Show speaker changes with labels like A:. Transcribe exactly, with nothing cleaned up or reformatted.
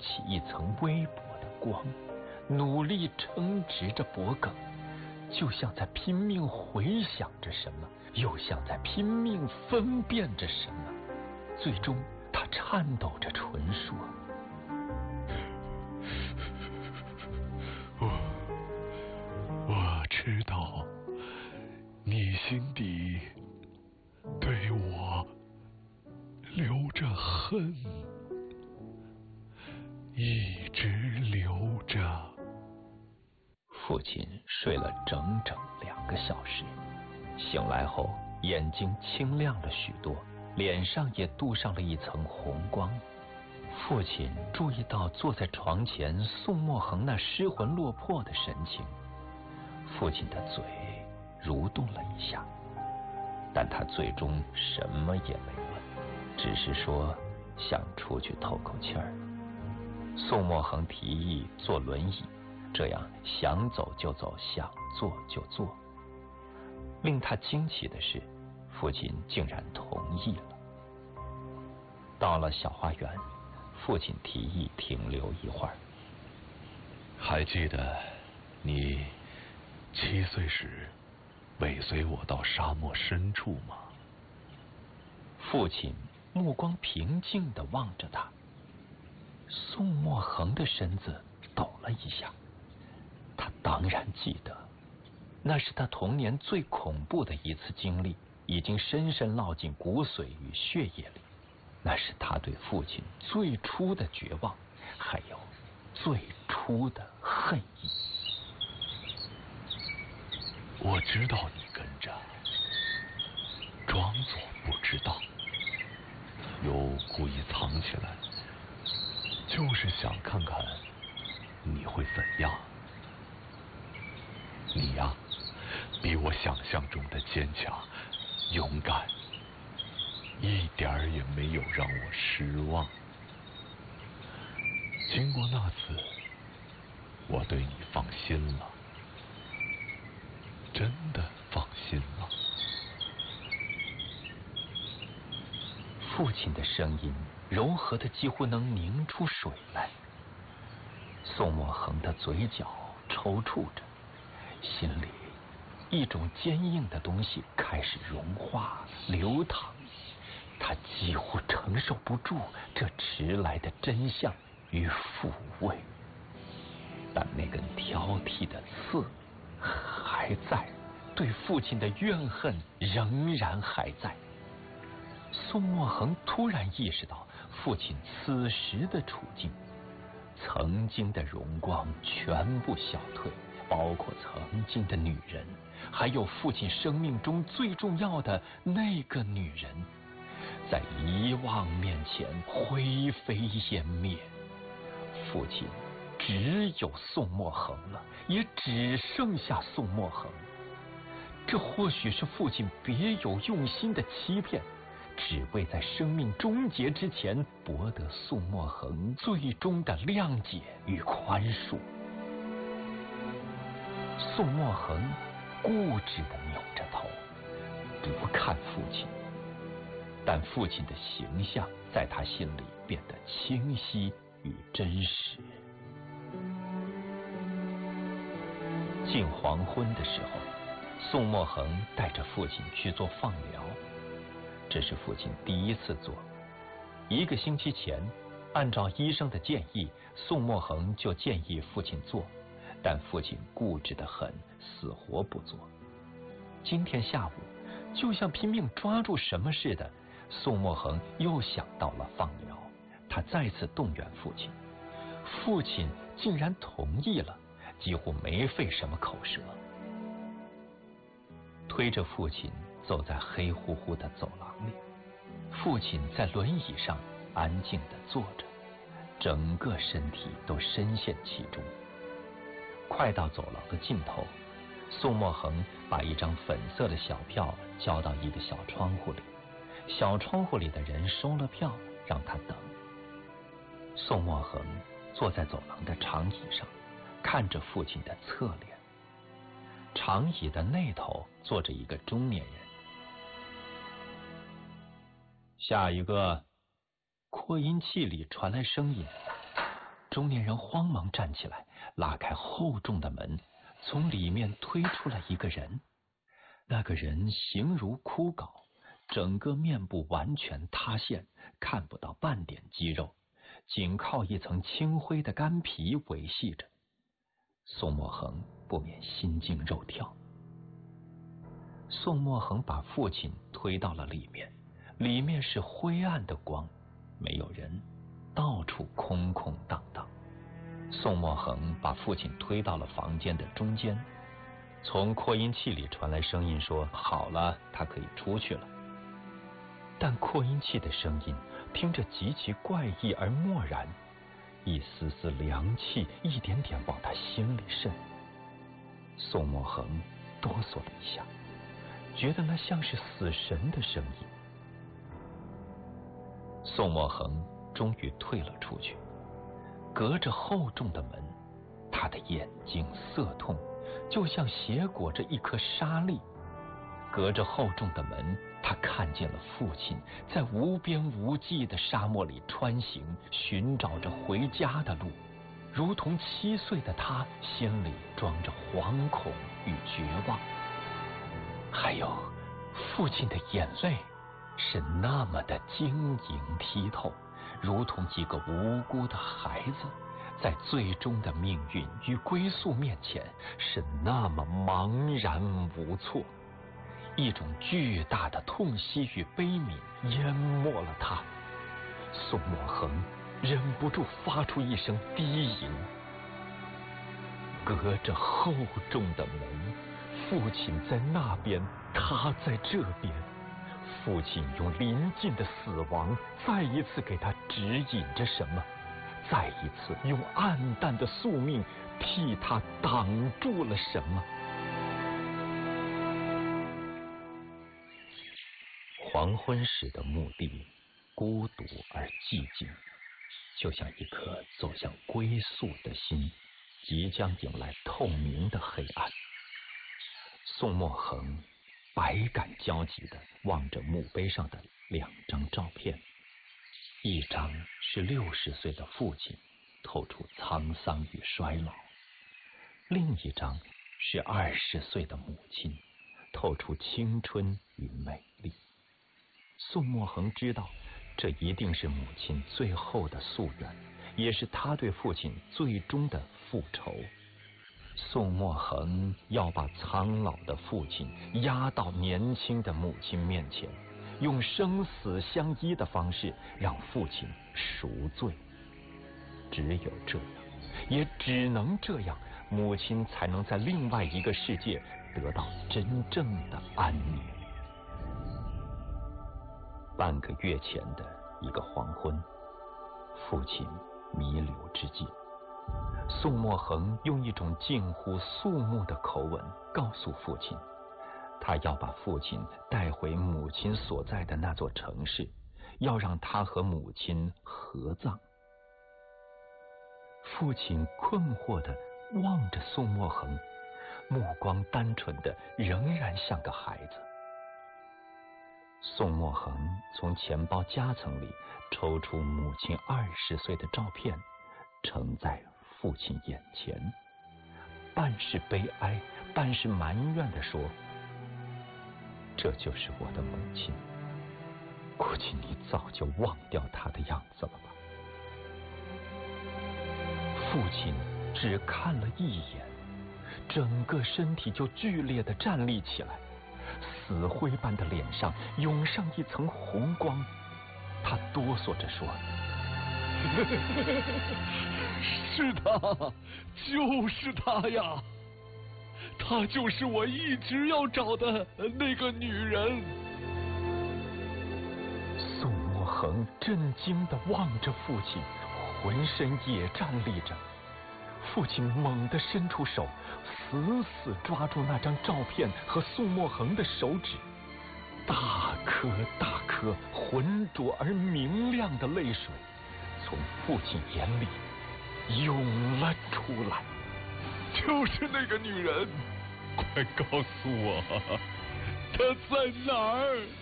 A: 起一层微薄的光，努力撑直着脖颈，就像在拼命回想着什么，又像在拼命分辨着什么。最终他颤抖着唇说：
B: 我我知道你心底对我留着恨，一直留着。
A: 父亲睡了整整两个小时，醒来后眼睛清亮了许多，脸上也镀上了一层红光。父亲注意到坐在床前宋墨恒那失魂落魄的神情，父亲的嘴蠕动了一下，但他最终什么也没问，只是说想出去透口气儿。宋墨恒提议坐轮椅，这样想走就走，想坐就坐。令他惊奇的是，父亲竟然同意了。到了小花园，父亲提议停留一会儿。
B: 还记得你七岁时尾随我到沙漠深处吗？
A: 父亲目光平静地望着他。宋墨恒的身子抖了一下，他当然记得，那是他童年最恐怖的一次经历，已经深深烙进骨髓与血液里。那是他对父亲最初的绝望，还有最初的恨意。
B: 我知道你跟着，装作不知道，又故意藏起来，就是想看看你会怎样。你呀，比我想象中的坚强、勇敢，一点儿也没有让我失望。经过那次，我对你放心了，真的放心了。
A: 父亲的声音柔和的几乎能凝出水来。宋墨恒的嘴角抽搐着，心里一种坚硬的东西开始融化流淌，他几乎承受不住这迟来的真相与抚慰，但那根挑剔的刺还在，对父亲的怨恨仍然还在。宋墨恒突然意识到父亲此时的处境，曾经的荣光全部消退，包括曾经的女人，还有父亲生命中最重要的那个女人，在遗忘面前灰飞烟灭。父亲只有宋墨恒了，也只剩下宋墨恒。这或许是父亲别有用心的欺骗，只为在生命终结之前博得宋墨恒最终的谅解与宽恕。宋墨恒固执地扭着头，不看父亲，但父亲的形象在他心里变得清晰与真实。近黄昏的时候，宋墨恒带着父亲去做放疗，这是父亲第一次做。一个星期前，按照医生的建议，宋墨恒就建议父亲做，但父亲固执得很，死活不做。今天下午，就像拼命抓住什么似的，宋墨恒又想到了放疗，他再次动员父亲，父亲竟然同意了，几乎没费什么口舌。推着父亲走在黑乎乎的走廊里，父亲在轮椅上安静地坐着，整个身体都深陷其中。快到走廊的尽头，宋墨恒把一张粉色的小票交到一个小窗户里，小窗户里的人收了票，让他等。宋墨恒坐在走廊的长椅上，看着父亲的侧脸。长椅的那头坐着一个中年人。下一个，扩音器里传来声音。 中年人慌忙站起来，拉开厚重的门，从里面推出了一个人。那个人形如枯槁，整个面部完全塌陷，看不到半点肌肉，仅靠一层青灰的干皮维系着。宋墨恒不免心惊肉跳。宋墨恒把父亲推到了里面，里面是灰暗的光，没有人，到处空空荡荡。宋墨恒把父亲推到了房间的中间，从扩音器里传来声音说：“好了，他可以出去了。”但扩音器的声音听着极其怪异而漠然，一丝丝凉气一点点往他心里渗。宋墨恒哆嗦了一下，觉得那像是死神的声音。宋墨恒终于退了出去，隔着厚重的门，他的眼睛涩痛，就像斜裹着一颗沙粒。隔着厚重的门，他看见了父亲在无边无际的沙漠里穿行，寻找着回家的路，如同七岁的他心里装着惶恐与绝望。还有父亲的眼泪是那么的晶莹剔透，如同几个无辜的孩子在最终的命运与归宿面前是那么茫然无措。一种巨大的痛惜与悲悯淹没了他。宋墨恒忍不住发出一声低吟。隔着厚重的门，父亲在那边，他在这边。父亲用临近的死亡再一次给他指引着什么，再一次用暗淡的宿命替他挡住了什么。黄昏时的墓地孤独而寂静，就像一颗走向归宿的心，即将迎来透明的黑暗。宋墨恒百感交集地望着墓碑上的两张照片，一张是六十岁的父亲，透出沧桑与衰老；另一张是二十岁的母亲，透出青春与美丽。宋墨恒知道，这一定是母亲最后的夙愿，也是他对父亲最终的复仇。宋墨恒要把苍老的父亲压到年轻的母亲面前，用生死相依的方式让父亲赎罪。只有这样，也只能这样，母亲才能在另外一个世界得到真正的安宁。半个月前的一个黄昏，父亲弥留之际，宋墨恒用一种近乎肃穆的口吻告诉父亲，他要把父亲带回母亲所在的那座城市，要让他和母亲合葬。父亲困惑地望着宋墨恒，目光单纯的仍然像个孩子。宋墨恒从钱包夹层里抽出母亲二十岁的照片，呈在父亲眼前，半是悲哀，半是埋怨地说：“这就是我的母亲，估计你早就忘掉她的样子了吧？”父亲只看了一眼，整个身体就剧烈地站立起来，死灰般的脸上涌上一层红光，他哆嗦着说：“
B: 是他，就是他呀，她就是我一直要找的那个女人。”
A: 宋墨恒震惊地望着父亲，浑身也站立着。父亲猛地伸出手，死死抓住那张照片和宋墨恒的手指，大颗大颗浑浊而明亮的泪水从父亲眼里涌了出来。
B: 就是那个女人，快告诉我，她在哪儿？